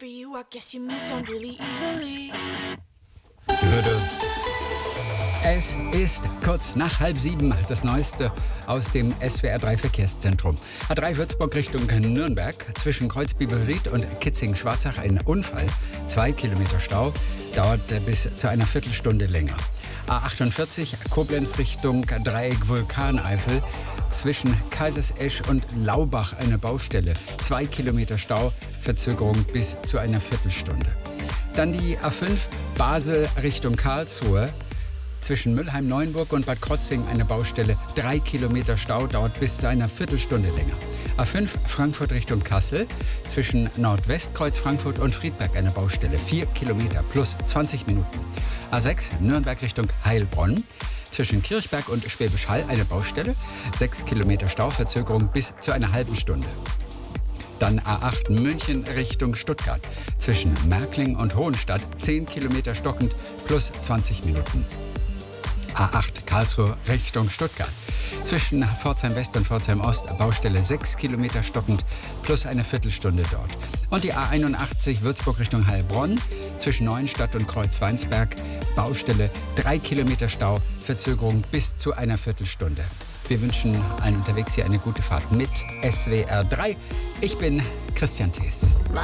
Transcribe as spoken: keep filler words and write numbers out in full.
for you, I guess you moved on really easily. Es ist kurz nach halb sieben, das Neueste aus dem S W R drei Verkehrszentrum. A drei Würzburg Richtung Nürnberg, zwischen Kreuzbibelried und Kitzingen-Schwarzach ein Unfall. Zwei Kilometer Stau, dauert bis zu einer Viertelstunde länger. A achtundvierzig Koblenz Richtung Dreieck Vulkaneifel, zwischen Kaisersesch und Laubach eine Baustelle. Zwei Kilometer Stau, Verzögerung bis zu einer Viertelstunde. Dann die A fünf Basel Richtung Karlsruhe. Zwischen Mülheim-Neuenburg und Bad Krotzing eine Baustelle. Drei Kilometer Stau, dauert bis zu einer Viertelstunde länger. A fünf Frankfurt Richtung Kassel. Zwischen Nordwestkreuz Frankfurt und Friedberg eine Baustelle. Vier Kilometer plus zwanzig Minuten. A sechs Nürnberg Richtung Heilbronn. Zwischen Kirchberg und Schwäbisch Hall eine Baustelle. Sechs Kilometer Stau, Verzögerung bis zu einer halben Stunde. Dann A acht München Richtung Stuttgart. Zwischen Märkling und Hohenstadt zehn Kilometer stockend plus zwanzig Minuten. A acht Karlsruhe Richtung Stuttgart. Zwischen Pforzheim West und Pforzheim Ost Baustelle sechs Kilometer stockend plus eine Viertelstunde dort. Und die A einundachtzig Würzburg Richtung Heilbronn. Zwischen Neuenstadt und Kreuzweinsberg Baustelle drei Kilometer Stau, Verzögerung bis zu einer Viertelstunde. Wir wünschen allen unterwegs hier eine gute Fahrt mit S W R drei. Ich bin Christian Thees.